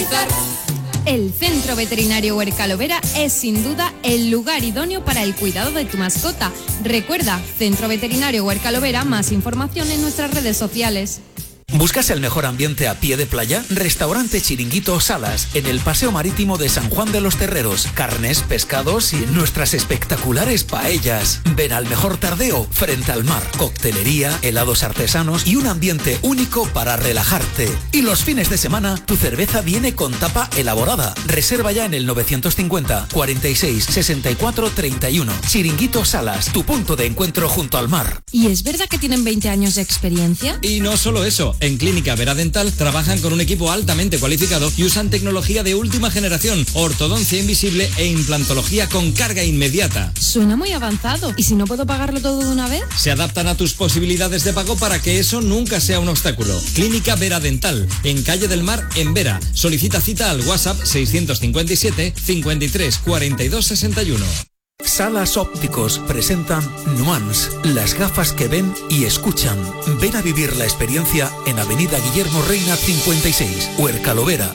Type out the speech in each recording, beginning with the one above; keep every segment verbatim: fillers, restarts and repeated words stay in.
disfrutar. El Centro Veterinario Huercalovera es sin duda el lugar idóneo para el cuidado de tu mascota. Recuerda, Centro Veterinario Huercalovera, más información en nuestras redes sociales. ¿Buscas el mejor ambiente a pie de playa? Restaurante Chiringuito Salas, en el Paseo Marítimo de San Juan de los Terreros. Carnes, pescados y nuestras espectaculares paellas. Ven al mejor tardeo frente al mar. Coctelería, helados artesanos y un ambiente único para relajarte. Y los fines de semana, tu cerveza viene con tapa elaborada. Reserva ya en el novecientos cincuenta, cuarenta y seis, sesenta y cuatro, treinta y uno. Chiringuito Salas, tu punto de encuentro junto al mar. ¿Y es verdad que tienen veinte años de experiencia? Y no solo eso. En Clínica Vera Dental trabajan con un equipo altamente cualificado y usan tecnología de última generación, ortodoncia invisible e implantología con carga inmediata. Suena muy avanzado. ¿Y si no puedo pagarlo todo de una vez? Se adaptan a tus posibilidades de pago para que eso nunca sea un obstáculo. Clínica Vera Dental, en Calle del Mar, en Vera. Solicita cita al WhatsApp seiscientos cincuenta y siete, cincuenta y tres, cuarenta y dos, sesenta y uno. Salas Ópticos presentan Nuance, las gafas que ven y escuchan. Ven a vivir la experiencia en Avenida Guillermo Reina cincuenta y seis, Huercalovera.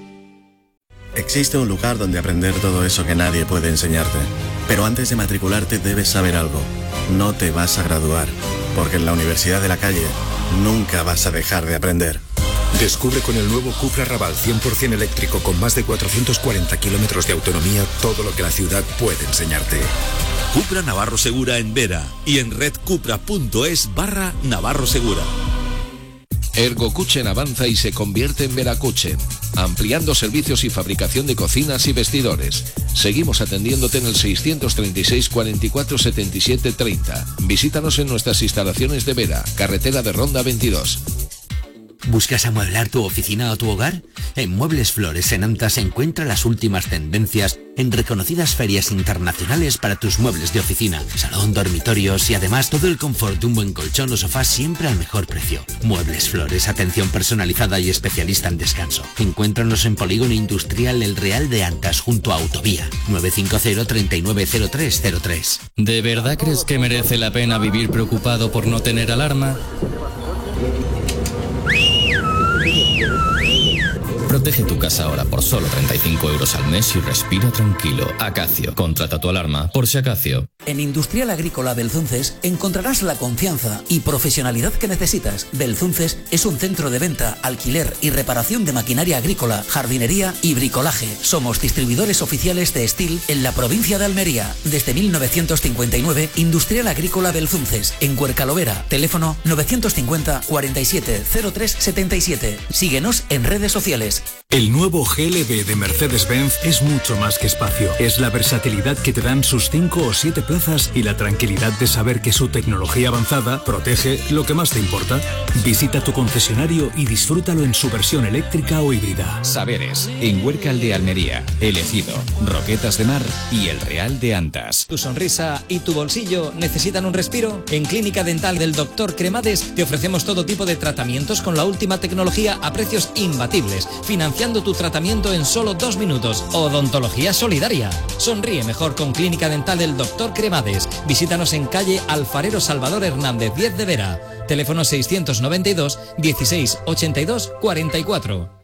Existe un lugar donde aprender todo eso que nadie puede enseñarte. Pero antes de matricularte debes saber algo. No te vas a graduar, porque en la Universidad de la Calle nunca vas a dejar de aprender. Descubre con el nuevo Cupra Raval cien por ciento eléctrico con más de cuatrocientos cuarenta kilómetros de autonomía todo lo que la ciudad puede enseñarte. Cupra Navarro Segura en Vera y en redcupra.es barra Navarro Segura. Ergocuchen avanza y se convierte en Veracuchen, ampliando servicios y fabricación de cocinas y vestidores. Seguimos atendiéndote en el seiscientos treinta y seis, cuarenta y cuatro, setenta y siete, treinta. Visítanos en nuestras instalaciones de Vera, carretera de Ronda veintidós. ¿Buscas amueblar tu oficina o tu hogar? En Muebles Flores en Antas encuentra las últimas tendencias en reconocidas ferias internacionales para tus muebles de oficina, salón, dormitorios y además todo el confort de un buen colchón o sofá siempre al mejor precio. Muebles Flores, atención personalizada y especialista en descanso. Encuéntranos en Polígono Industrial El Real de Antas junto a Autovía. nueve cinco cero, treinta y nueve, cero tres cero tres. ¿De verdad crees que merece la pena vivir preocupado por no tener alarma? Protege tu casa ahora por solo treinta y cinco euros al mes y respira tranquilo. Acacio, contrata tu alarma por si acacio. En Industrial Agrícola Belzunces encontrarás la confianza y profesionalidad que necesitas. Belzunces es un centro de venta, alquiler y reparación de maquinaria agrícola, jardinería y bricolaje. Somos distribuidores oficiales de Steel en la provincia de Almería. Desde mil novecientos cincuenta y nueve, Industrial Agrícola Belzunces, en Huercalovera. Teléfono novecientos cincuenta, cuarenta y siete, cero tres setenta y siete. Síguenos en redes sociales. El nuevo G L B de Mercedes-Benz es mucho más que espacio. Es la versatilidad que te dan sus cinco o siete plazas y la tranquilidad de saber que su tecnología avanzada protege lo que más te importa. Visita tu concesionario y disfrútalo en su versión eléctrica o híbrida. Saberes, en Huércal de Almería, El Ejido, Roquetas de Mar y El Real de Antas. ¿Tu sonrisa y tu bolsillo necesitan un respiro? En Clínica Dental del doctor Cremades te ofrecemos todo tipo de tratamientos con la última tecnología a precios imbatibles, financiando tu tratamiento en solo dos minutos. Odontología solidaria. Sonríe mejor con Clínica Dental del doctor Cremades. Visítanos en calle Alfarero Salvador Hernández diez de Vera. Teléfono seiscientos noventa y dos, dieciséis, ochenta y dos, cuarenta y cuatro.